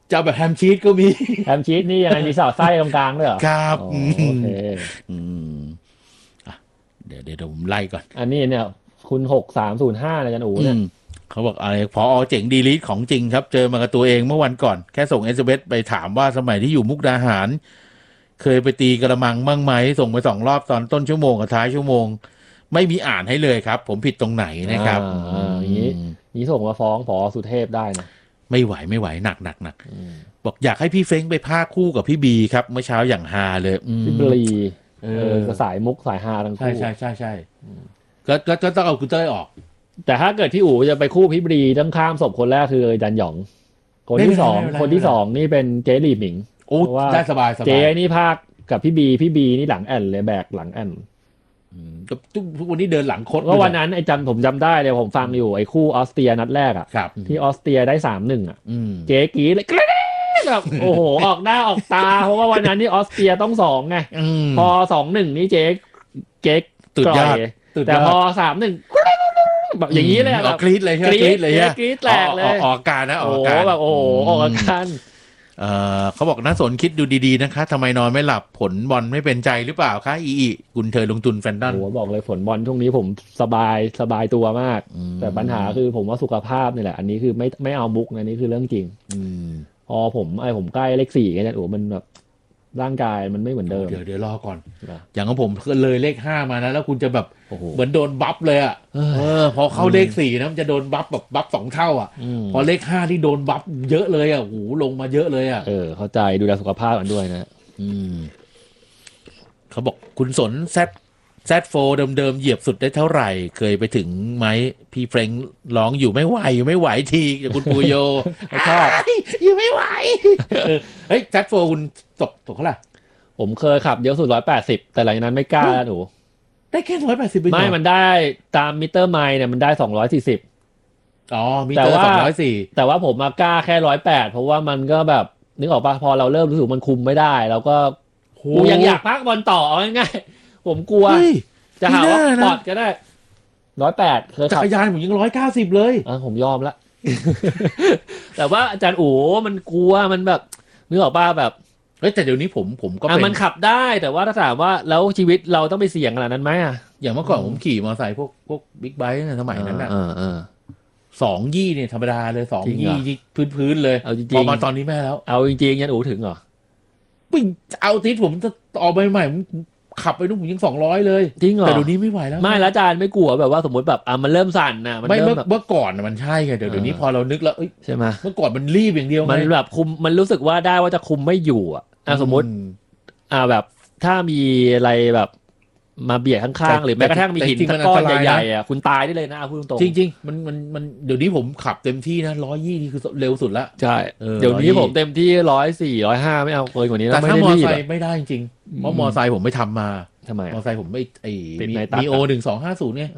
จะแบบแฮมชีสก็มีแฮมชีสนี่ยังไงมีสอดไส้ตรงกลางด้วยเหรอครับโอเคอืมอ่ะเดี๋ยวผมไล่ก่อนอันนี้เนี่ยคุณ6305นะอาจารย์อู๋เนี่ยเขาบอกอะไรพอเจ๋งดีลีทของจริงครับเจอมากับตัวเองเมื่อวันก่อนแค่ส่ง SMS ไปถามว่าสมัยที่อยู่มุกดาหารเคยไปตีกระมังบ้างไหมส่งไป2 รอบตอนต้นชั่วโมงกับท้ายชั่วโมงไม่มีอ่านให้เลยครับผมผิดตรงไหนนะครับอย่างนี้ส่งมาฟ้องผอ.สุเทพได้นะไม่ไหวหนักบอกอยากให้พี่เฟ้งไปพากคู่กับพี่บีครับเมื่อเช้าอย่างฮาเลยพี่บลีก็สายมุกสายฮาทั้งคู่ใช่ก็ต้องเอาคุณเต้ยออกแต่ถ้าเกิดที่อู๋จะไปคู่พี่บลีต้องข้ามศพคนแรกคือจันหยองคนที่สองนี่เป็นเจหลี่หมิงโอ้ได้สบายเจนี่ภาคกับพี่บีนี่หลังแอนเลยแบกหลังแอนทุกวันนี้เดินหลังคดก็วันนั้นไอ้จันผมจำได้เลยผมฟังอยู่ไอ้คู่ออสเตรียนัดแรกอ่ะที่ออสเตรียได้3-1อ่ะเจ๊กี้เลยแบบโอ้โหออกหน้าออกตาเพราะว่าวันนั้นที่ออสเตรียต้อง2ไงพอ2-1นี่เจ๊ตุดยอดแต่พอ3-1แบบอย่างนี้เลยแบบกรี๊ดเลยใช่ไหมกรี๊ดเลยกรี๊ดแตกเลยออกการนะออกการแบบโอ้โหออกการเขาบอกน่าสนคิดดูดีๆนะคะทำไมนอนไม่หลับผลบอลไม่เป็นใจหรือเปล่าคะอีกุนเธอลงทุนแฟนตันโอ้บอกเลยผลบอลช่วงนี้ผมสบายตัวมากแต่ปัญหาคือผมว่าสุขภาพนี่แหละอันนี้คือไม่เอามุกนะนี่คือเรื่องจริงพอผมใกล้เลข4กันเนี่ยโอ้มันแบบร่างกายมันไม่เหมือนเดิมเดี๋ยวรอก่อนอย่างของผมเลยเลข5มานะแล้วคุณจะแบบเหมือนโดนบัฟเลยอ่ะพอเข้าเลข4นะมันจะโดนบัฟแบบบัฟ2 เท่าอ่ะพอเลข5ที่โดนบัฟเยอะเลยอ่ะโหลงมาเยอะเลยอ่ะเข้าใจดูแลสุขภาพกันด้วยนะเขาบอกคุณสนZ4 เดิมเหยียบสุดได้เท่าไหร่เคยไปถึงไหมพี่เฟรงร้องอยู่ไม่ไหวทีจากคุณปูโยชอบอยู่ไม่ไหวเฮ้ย Z4 คุณตกเท่าไหร่ผมเคยขับเยอะสุด180แต่หลังจากนั้นไม่กล้าแล้วหนูได้แค่180 ไม่มันได้ตามมิเตอร์ไมล์เนี่ยมันได้240 มิเตอร์204 แต่ว่าผมมากล้าแค่108เพราะว่ามันก็แบบนึกออกป่ะพอเราเริ่มรู้สึกมันคุมไม่ได้เราก็กูยังอยากพักบอลต่อง่ายๆผมกลัวจะหาว่าปอดก็ได้108เคยขับจักรยานผมยัง190เลยผมยอมละ แต่ว่าอาจารย์อู๋มันกลัวมันแบบนึกออกป่ะแบบแต่เดี๋ยวนี้ผมก็เป็นมันขับได้แต่ว่าถ้าถามว่าแล้วชีวิตเราต้องไปเสี่ยงขนาดนั้นไหมอย่างเมื่อก่อนผมขี่มอเตอร์ไซค์พวกบิ๊กไบค์ในสมัยนั้นน่ะ2 ยี่เนี่ยธรรมดาเลย2 ยี่ที่พื้นเลยพอมาตอนนี้แม่แล้วเอาจริงๆยันอู๋ถึงเหรอปิ้งเอาทิศผมจะออกใหม่ๆขับไปนู่นผมยัง200เลยจริงเหรอแต่เดี๋ยวนี้ไม่ไหวแล้วไม่แล้วอาจารย์ไม่กลัวแบบว่าสมมติแบบมันเริ่มสั่นนะมันเมื่อก่อนมันใช่ไงเดี๋ยวนี้พอเรานึกแล้วใช่ไหมเมื่อก่อนมันรีบอย่างเดียวมันแบบคุมมันรู้สึกว่าได้ว่าจะคุมไม่อยู่สมมติแบบถ้ามีอะไรแบบมาเบียดข้างๆหรือแม้กระทั่งมีหินก้อนใหญ่ๆคุณตายได้เลยนะพูดตรงๆจริงๆมันเดี๋ยวนี้ผมขับเต็มที่นะ120นี่คือเร็วสุดละใช่เดี๋ยวนี้ผมเต็มที่104 105ไม่เอาเกินกว่านี้แต่ถ้ามอไซค์ไม่ได้จริงๆเพราะมอไซค์ผมไม่ทำมาทำไมมอไซค์ผมไม่มีโอ1250ไง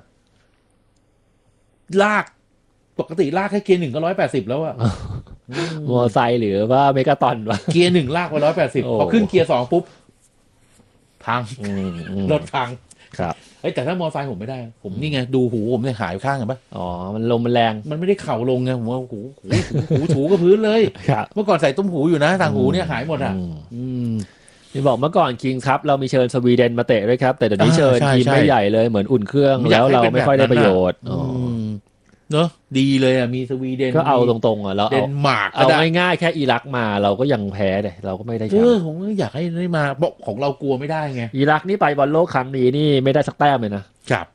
ลากปกติลากแค่เกียร์1ก็180แล้วอะมอไซค์หรือว่าเมกะตอนวะเกียร์1ลากไป180พอขึ้นเกียร์2ปุ๊บพังรถพังครับแต่ถ้ามอไซค์ผมไม่ได้ผมนี่ไงดูหูผมเนี่ยหายข้างกันปะมันลมมันแรงมันไม่ได้เข่าลงไงผมว่าหูถูกับพื้นเลยเมื่อก่อนใส่ตุ้มหูอยู่นะต่างหูเนี่ยหายหมดอ่ะนี่บอกเมื่อก่อนคิงครับเรามีเชิญสวีเดนมาเตะด้วยครับแต่เดี๋ยวนี้เชิญทีมไม่ใหญ่เลยเหมือนอุ่นเครื่องแล้วเราไม่ค่อยได้ประโยชน์เนอะดีเลยมีสวีเดนก็เอาตรงๆแล้วเดนมาร์กเอาง่ายๆแค่อิรักมาเราก็ยังแพ้เลยเราก็ไม่ได้แชมป์ผมอยากให้ได้มาบอกของเรากลัวไม่ได้ไงอิรักนี่ไปบอลโลกครั้งนี้นี่ไม่ได้สักแต้มเลยนะครับ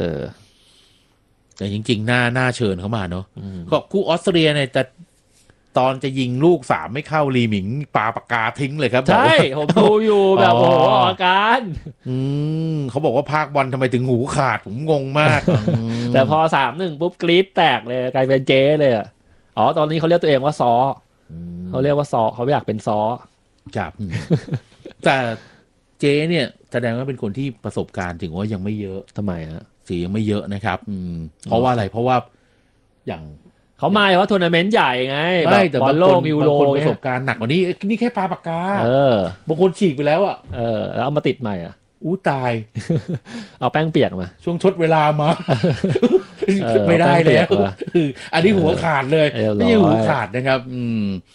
แต่จริงๆน่าเชิญเขามาเนาะก็คู่ออสเตรียเนี่ยแต่ตอนจะยิงลูก3ไม่เข้าลีหมิงปาปากกาทิ้งเลยครับใช่ผมดูอยู่แบบโอ้โหอาการเขาบอกว่าภาคบอลทำไมถึงหูขาดผมงงมากแต่พอ3-1ปุ๊บกรี๊ดแตกเลยกลายเป็นเจ๊เลยตอนนี้เขาเรียกตัวเองว่าซอเขาเรียกว่าซอเขาไม่อยากเป็นซอครับแต่เจ๊เนี่ยแสดงว่าเป็นคนที่ประสบการณ์ถึงว่ายังไม่เยอะทำไมสียังไม่เยอะนะครับเพราะว่าอะไรเพราะว่าอย่างเขามาว่าทัวร์นาเมนต์ใหญ่ไงแต่บอลโลกยูโรประสบการณ์หนักกว่านี้นี่แค่ปาปากกาบางคนฉีกไปแล้วแล้วเอามาติดใหม่ตายเอาแป้งเปียกมาช่วงชดเวลามาไม่ได้แล้วอันนี้หัวขาดเลยไม่ใช่หัวขาดนะครับ